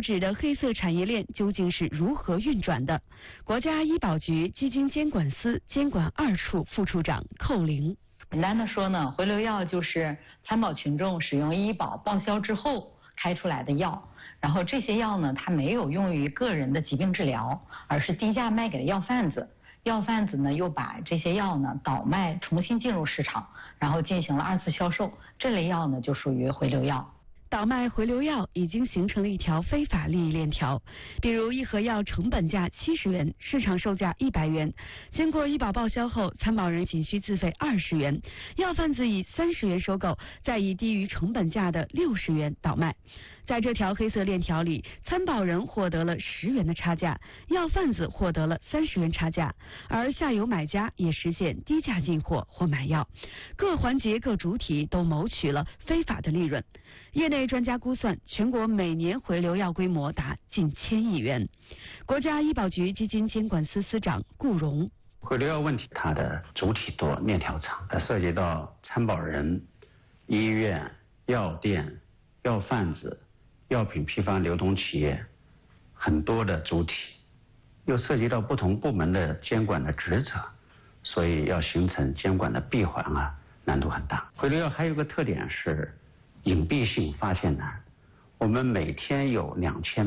指的黑色产业链究竟是如何运转的？国家医保局基金监管司监管2处副处长寇玲。 简单的说呢，回流药就是参保群众使用医保报销之后开出来的药，然后这些药呢，它没有用于个人的疾病治疗，而是低价卖给了药贩子。药贩子呢又把这些药呢倒卖，重新进入市场，然后进行了2次销售。这类药呢就属于回流药。 倒卖回流药已经形成了一条非法利益链条，比如一盒药成本价70元，市场售价100元，经过医保报销后，参保人仅需自费20元，药贩子以30元收购，再以低于成本价的60元倒卖。在这条黑色链条里，参保人获得了10元的差价，药贩子获得了30元差价，而下游买家也实现低价进货或买药，各环节各主体都谋取了非法的利润。业内专家估算，全国每年回流药规模达近1000亿元。国家医保局基金监管司司长顾荣： 回流药问题，它的主体多，链条长，它涉及到参保人、医院、药店、药贩子、药品批发流通企业很多的主体，又涉及到不同部门的监管的职责，所以要形成监管的闭环难度很大。回流药还有个特点是隐蔽性发现难，我们每天有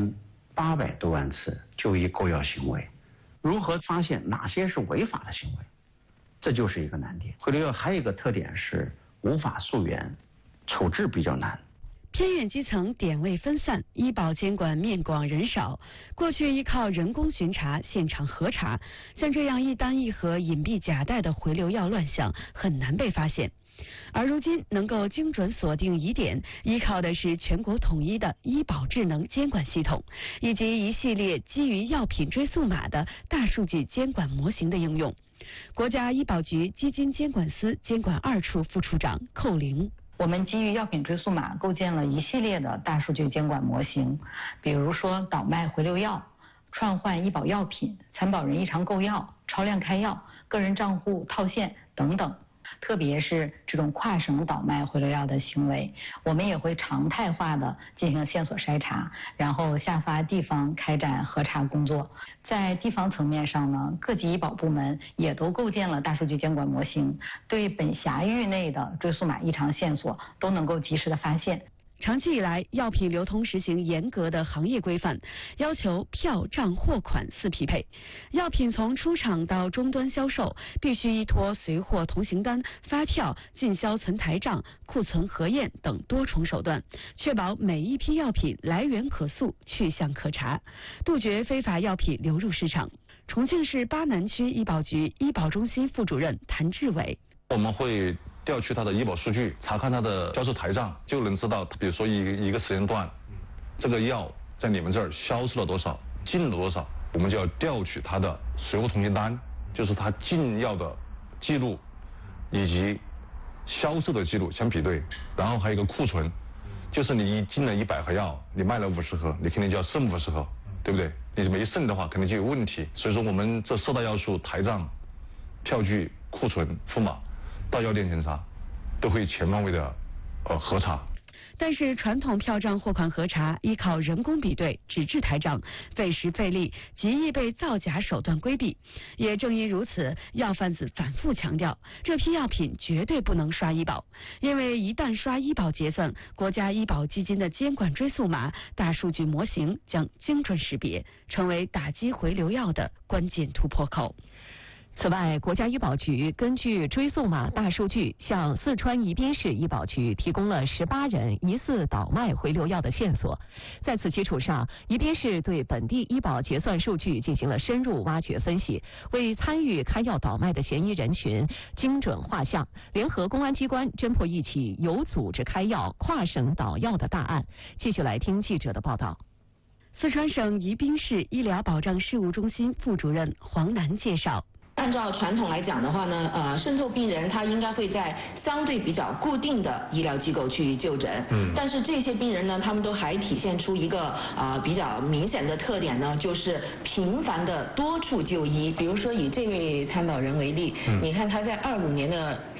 2800多万次就医购药行为，如何发现哪些是违法的行为，这就是一个难点。回流药还有一个特点是无法溯源，处置比较难。 偏远基层点位分散，医保监管面广人少，过去依靠人工巡查、现场核查，像这样一单一盒隐蔽假带的回流药乱象很难被发现。而如今能够精准锁定疑点，依靠的是全国统一的医保智能监管系统，以及一系列基于药品追溯码的大数据监管模型的应用。国家医保局基金监管司监管2处副处长寇玲： 我们基于药品追溯码构建了一系列的大数据监管模型，比如说倒卖回流药、串换医保药品、参保人异常购药、超量开药、个人账户套现等等。特别是这种跨省倒卖回流药的行为，我们也会常态化的进行线索筛查，然后下发地方开展核查工作。在地方层面上呢，各级医保部门也都构建了大数据监管模型，对本辖域内的追溯码异常线索都能够及时的发现。 长期以来，药品流通实行严格的行业规范，要求票账货款4匹配。药品从出厂到终端销售，必须依托随货同行单、发票、进销存台账、库存核验等多重手段，确保每一批药品来源可溯、去向可查，杜绝非法药品流入市场。重庆市巴南区医保局医保中心副主任谭志伟： 我们会调取他的医保数据，查看他的销售台账，就能知道，比如说一个时间段，这个药在你们这儿销售了多少，进了多少，我们就要调取他的随货同行单，就是他进药的记录以及销售的记录相比对，然后还有一个库存，就是你进了100盒药，你卖了50盒，你肯定就要剩50盒，对不对？你没剩的话，肯定就有问题。所以说，我们这4大要素：台账、票据、库存、付码，到药店检查都会全方位的核查。 但是传统票账货款核查依靠人工比对、纸质台账，费时费力，极易被造假手段规避。也正因如此，药贩子反复强调，这批药品绝对不能刷医保，因为一旦刷医保结算，国家医保基金的监管追溯码大数据模型将精准识别，成为打击回流药的关键突破口。 此外，国家医保局根据追溯码大数据，向四川宜宾市医保局提供了18人疑似倒卖回流药的线索。在此基础上，宜宾市对本地医保结算数据进行了深入挖掘分析，为参与开药倒卖的嫌疑人群精准画像，联合公安机关侦破一起有组织开药、跨省倒药的大案。继续来听记者的报道。 四川省宜宾市医疗保障事务中心副主任黄楠介绍。 按照传统来讲的话呢，渗透病人他应该会在相对比较固定的医疗机构去就诊，但是这些病人呢，他们都还体现出一个比较明显的特点呢，就是频繁的多处就医。比如说以这位参保人为例，你看他在25年的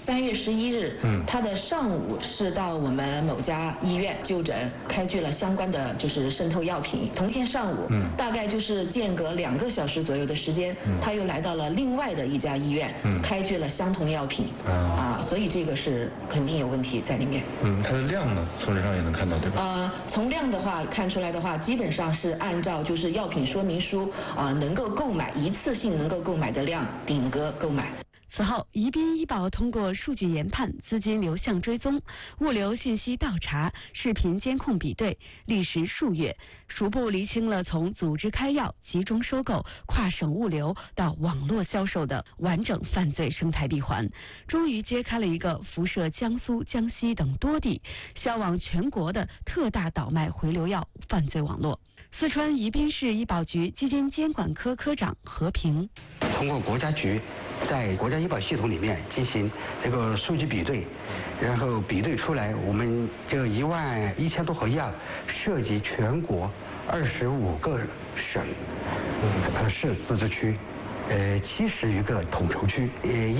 3月11日，他的上午是到我们某家医院就诊，开具了相关的就是渗透药品。同天上午，大概就是间隔2个小时左右的时间，他又来到了另外的一家医院，开具了相同药品。所以这个是肯定有问题在里面。 它的量呢，从这上也能看到，对吧？ 从量的话看出来的话，基本上是按照就是药品说明书能够购买一次性能够购买的量顶格购买。 此后，宜宾医保通过数据研判、资金流向追踪、物流信息调查、视频监控比对，历时数月，逐步厘清了从组织开药、集中收购、跨省物流到网络销售的完整犯罪生态闭环，终于揭开了一个辐射江苏、江西等多地、销往全国的特大倒卖回流药犯罪网络。四川宜宾市医保局基金监管科科长何平， 通过国家局在国家医保系统里面进行这个数据比对，然后比对出来，我们这11000多盒药涉及全国25个省、市自治区，70余个统筹区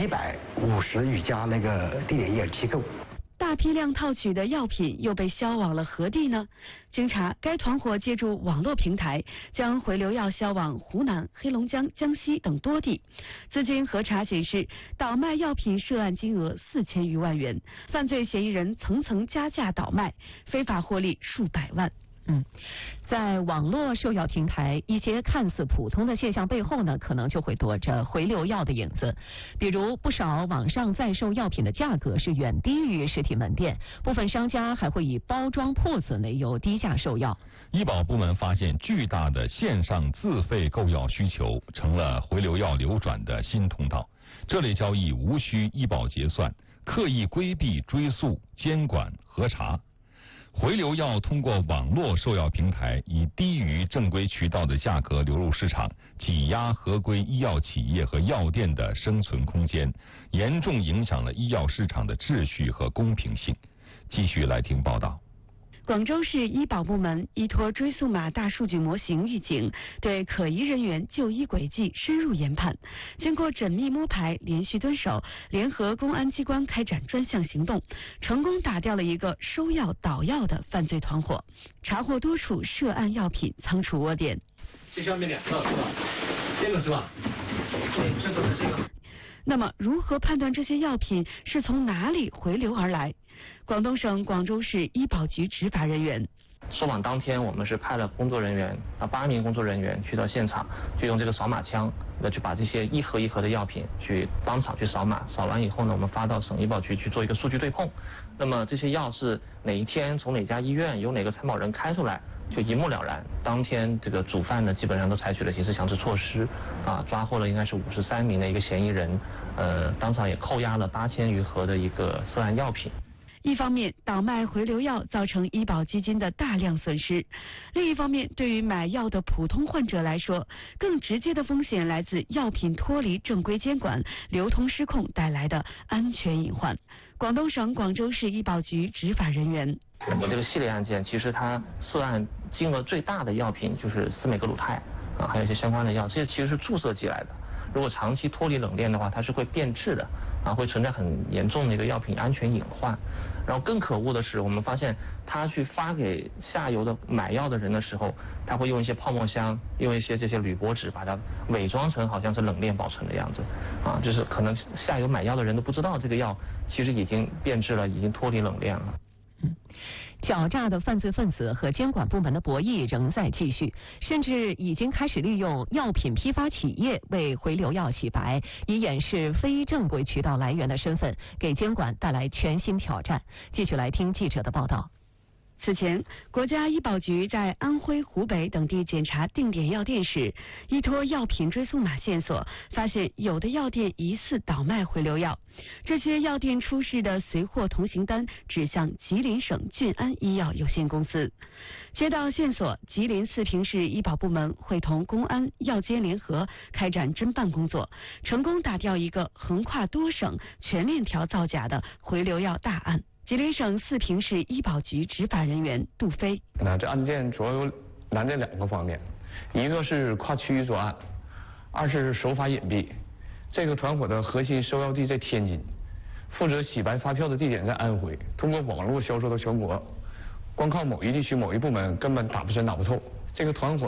，150余家那个地点医疗机构。 大批量套取的药品又被销往了何地呢？经查，该团伙借助网络平台，将回流药销往湖南、黑龙江、江西等多地。资金核查显示，倒卖药品涉案金额4000余万元，犯罪嫌疑人层层加价倒卖，非法获利数百万。 在网络售药平台，一些看似普通的现象背后呢，可能就会躲着回流药的影子。比如，不少网上在售药品的价格是远低于实体门店，部分商家还会以包装破损为由低价售药。 医保部门发现，巨大的线上自费购药需求成了回流药流转的新通道。这类交易无需医保结算，刻意规避追溯、监管、核查。回流药通过网络售药平台，以低于正规渠道的价格流入市场，挤压合规医药企业和药店的生存空间，严重影响了医药市场的秩序和公平性。继续来听报道。 广州市医保部门依托追溯码大数据模型预警，对可疑人员就医轨迹深入研判。经过缜密摸排、连续蹲守，联合公安机关开展专项行动，成功打掉了一个收药倒药的犯罪团伙，查获多处涉案药品仓储窝点。 这上面2个是吧？这个是吧？对，这个是这个。 那么，如何判断这些药品是从哪里回流而来？广东省广州市医保局执法人员。 收网当天，我们是派了工作人员8名工作人员去到现场，就用这个扫码枪去把这些一盒一盒的药品去当场去扫码，扫完以后呢，我们发到省医保局去做一个数据对碰。那么这些药是哪一天从哪家医院由哪个参保人开出来，就一目了然。当天这个主犯呢，基本上都采取了刑事强制措施，抓获了应该是53名的一个嫌疑人，当场也扣押了8000余盒的一个涉案药品。 一方面，倒卖回流药造成医保基金的大量损失；另一方面，对于买药的普通患者来说，更直接的风险来自药品脱离正规监管、流通失控带来的安全隐患。广东省广州市医保局执法人员。 我这个系列案件，其实它涉案金额最大的药品就是司美格鲁肽还有一些相关的药，这些其实是注射进来的。如果长期脱离冷链的话，它是会变质的，会存在很严重的一个药品安全隐患。然后更可恶的是，我们发现他去发给下游的买药的人的时候，他会用一些泡沫箱，用一些这些铝箔纸，把它伪装成好像是冷链保存的样子，就是可能下游买药的人都不知道这个药其实已经变质了，已经脱离冷链了。 狡诈的犯罪分子和监管部门的博弈仍在继续，甚至已经开始利用药品批发企业为回流药洗白，以掩饰非正规渠道来源的身份，给监管带来全新挑战。继续来听记者的报道。 此前，国家医保局在安徽、湖北等地检查定点药店时，依托药品追溯码线索，发现有的药店疑似倒卖回流药。这些药店出示的随货通行单指向吉林省俊安医药有限公司。接到线索，吉林四平市医保部门会同公安、药监联合开展侦办工作，成功打掉一个横跨多省、全链条造假的回流药大案。吉林省四平市医保局执法人员杜飞。 那这案件主要有难在2个方面，一个是跨区域作案，二是手法隐蔽。这个团伙的核心收药地在天津， 负责洗白发票的地点在安徽，通过网络销售到全国，光靠某一地区某一部门根本打不深打不透。这个团伙